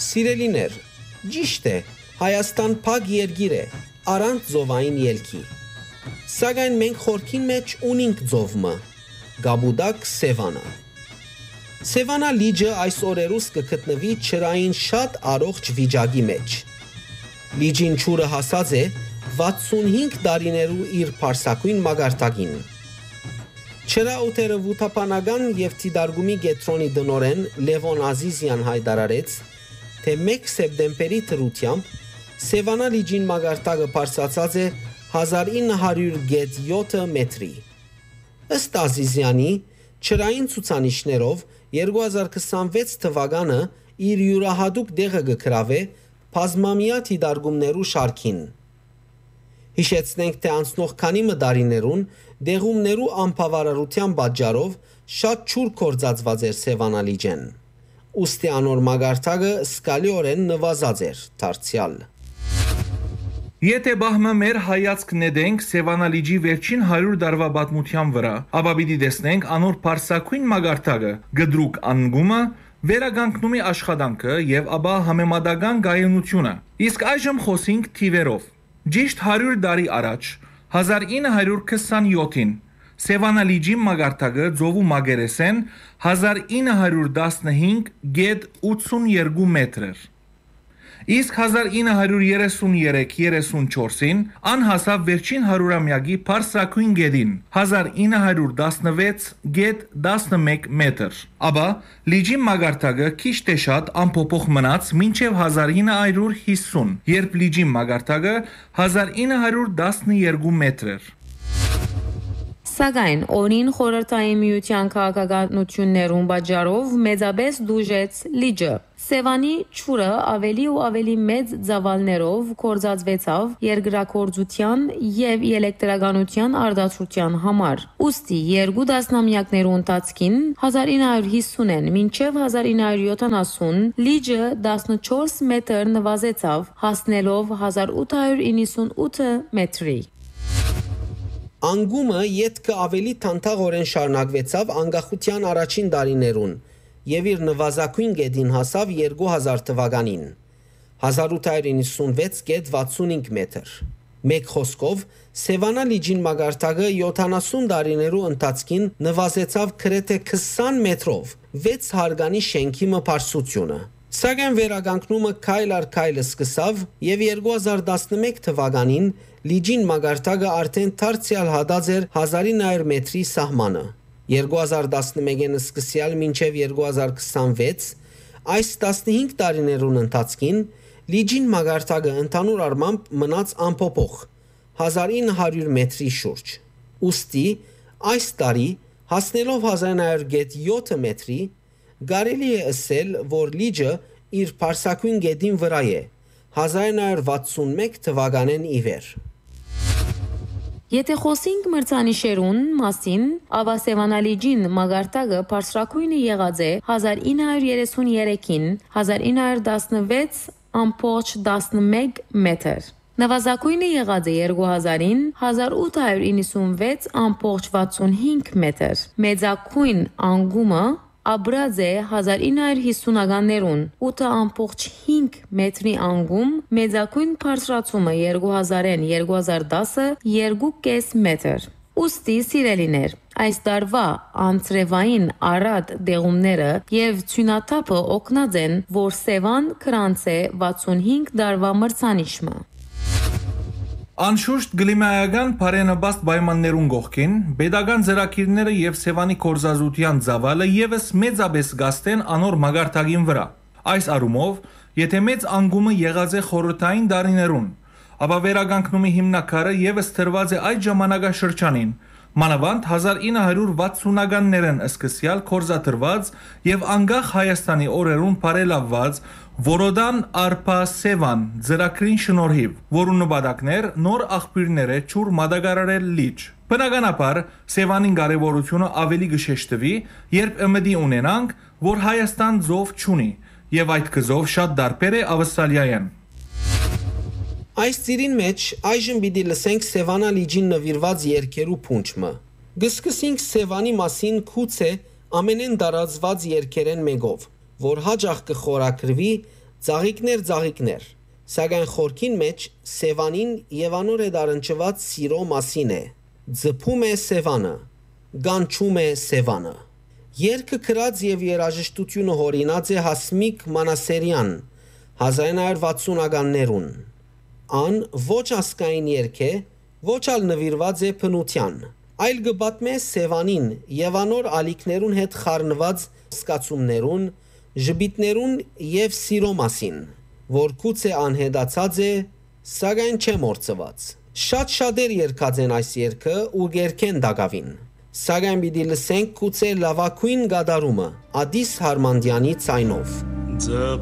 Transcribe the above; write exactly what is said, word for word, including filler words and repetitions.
Սիրելիներ, ճիշտ է, Հայաստան փակ երկիր է, առանց ծովային ելքի։ Սակայն մենք խորքին մեջ ունենք ծովը, Գաբուդակ Սևանա։ Սևանա լիճը այս օրերուս կգտնվի ջրային շատ առողջ վիճակի մեջ։ Լիճին ջուրը հասած է վաթսունհինգ տարիներու իր փարսակույն մագարտակին։ Չրաուտերը վութապանական եւ Տիդարգումի գետրոնի դնորեն Լևոն Ազիզյան հայտարարեց, թե մեկ սեպտեմբերի դրությամբ Սևանա լիճին մագարտակը բարձրացած է հազար ինը հարյուր յոթ մետրի։ Ըստ Ազիզյանի, չրային ցուցանիշներով երկու հազար քսանվեց թվականը իր յուրահատուկ դեղը կգրավե բազմամյա դիտարկումներու շարքին։ Հիշեցնենք, թե անցնող քանի մդարիներուն դեղումներու անբավարարության պատճառով շատ ջուր կործածված էր Սևանա լիճեն։ Ուստի անոր մագարտակը սկալիորեն նվազած էր դարձյալ։ Եթե բահմը մեր հայացք նետենք Սևանա լիճի վերջին հարյուր տարվա պատմության վրա, ապա պիտի տեսնենք անոր փարսակույն մագարտակը, գդրուկ անգումը, վերագանքնումի աշխատանքը եւ ապա համեմատական գայունությունը։ Իսկ այժմ խոսենք թիվերով։ Ճիշտ հարյուր տարի առաջ, հազար ինը հարյուր քսանյոթին, Սևանա լիճի մագարտակը ծովու մագերեսեն հազար ինը հարյուր տասնհինգ գետ ութսունյերկու մետր էր։ Իսկ հազար ինը հարյուր երեսունյերեք երեսունչորսին անհասավ վերջին հարյուրամյակի փարսակույն գետին հազար ինը հարյուր տասնվեց գետ տասնմեկ մետր։ Ապա լիճի մագարտակը քիչ թե շատ անփոփոխ մնաց մինչև հազար ինը հարյուր հիսուն, երբ լիճի մագարտակը հազար ինը հարյուր տասնյերկու մետր էր։ Սակայն օրին խորհրդային միության քաղաքականություններուն պատճառով մեծապես դուժեց լիճը։ Սևանի ջուրը ավելի ու ավելի մեծ ծավալներով կործածվեցավ երկրագործության եւ էլեկտրականության արտադրության համար։ Ուստի երկու տասնամյակներու ընթացքին հազար ինը հարյուր հիսունեն մինչև հազար ինը հարյուր յոթանասուն լիճը տասնչորս մետր նվազեցավ, հասնելով հազար ութ հարյուր իննսունութ մետրի։ Անգումը ետքը ավելի թանթաղորեն շարունակվեցավ անկախության առաջին տարիներուն եւ իր նվազագույն գետին հասավ երկու հազար թվականին հազար ութ հարյուր իննսունվեց գետ վաթսունհինգ մետր։ Մեկ խոսքով Սևանա լիճին մագարտակը յոթանասուն տարիներու ընթացքին նվազեցավ գրեթե քսան մետրով վեց հարգանի շենքի մփարսությունը։ Սակայն վերագանքնումը քայլ առ քայլ սկսավ եւ երկու հազար տասնմեկ թվականին լիճին մագարտակը արդեն դարձյալ հատած էր հազար ինը հարյուր մետրի սահմանը։ երկու հազար տասնմեկին սկսյալ մինչև երկու հազար քսանվեց այս տասնհինգ տարիներուն ընթացքին լիճին մագարտակը ընդհանուր առմամբ մնաց անփոփոխ հազար ինը հարյուր մետրի շուրջ։ Ուստի այս տարի հասնելով հազար ինը հարյուր յոթ մետրի կարելի է ասել, որ լիճը իր փարսակույն գետին վրա է հազար ինը հարյուր վաթսունմեկ թվականին ի վեր։ Եթե խոսենք մրցանիշերուն մասին, ապա Սևանա լիճին մագարտակը բարձրակույնը եղած է հազար ինը հարյուր երեսունյերեքին հազար ինը հարյուր տասնվեց ամբողջ տասնմեկ մետր։ Նվազագույնը եղած է երկու հազարին հազար ութ հարյուր իննսունվեց ամբողջ վաթսունհինգ մետր։ Մեծագույն անգումը Աբրած է հազար ինը հարյուր հիսունականներուն ութ ամբողջ հինգ մետրի անգում, մեծագույն բարձրացումը երկու հազարին երկու հազար դասը երկու կես մետր։ Ուստի սիրելիներ, այս տարվա անցրևային առատ դեղումները եւ ցյունաթափը օգնած են, որ Սևան կրանցե վաթսունհինգ տարվա մրցանիշը։ Անշուշտ գլիմայական բարենպաստ պայմաններուն կողքին պետական ծրագիրները եւ Սևանի կորզազության ծավալը եւս մեծապես գաստեն անոր մագարտակին վրա։ Այս առումով, եթե մեծ անգումը եղած է խորհրդային տարիներուն, ապա վերագանքնումի հիմնակարը եւս տրված է այդ ժամանակաշրջանին, մանավանդ հազար ինը հարյուր վաթսունականներն սկսյալ կորզատրված եւ անկախ Հայաստանի օրերուն բարելավված Որոդան Արփա Սևան ծրագրին շնորհիվ, որու նպատակներ նոր աղբյուրները ջուր մատակարարել լիճ։ Բնականաբար Սևանին կարևորությունը ավելի կշեշտվի, երբ ըմդի ունենանք, որ Հայաստան ծով չունի եւ այդ գծով շատ դարբեր է ավստրալիայեն։ Այս ծիրին մեջ այժմ պիտի լսենք Սևանա լիճին նվիրված երգերու փունջը։ Գսկսենք Սևանի մասին գուցե ամենեն տարածված երգերեն մեկով, որ հաջող կխորակրվի Ծաղիկներ, ծաղիկներ, սակայն խորքին մեջ Սևանին եւ անոր հետ առնչված սիրո մասին է։ Ձփում է Սևանը, գանչում է Սևանը։ Երգը գրած եւ երաժշտությունը հորինած է Հասմիկ Մանասերյան հազար նոյ հարյուր վաթսունականներուն։ Ան ոչ ասկային երգ է, ոչ ալ նվիրված է բնության, այլ գբատմե Սևանին եւ անոր ալիքներուն հետ խառնված սկացումներուն, ժպիտներուն եւ սիրո մասին, որ գուցե անհետացած է, սակայն չէ մորցված։ Շատ շատեր երգած են այս երգը ու գերքեն դակավին, սակայն պիտի լսենք գուցե լավագույն գադարումը Ադիս Հարմանդյանի ցայնով։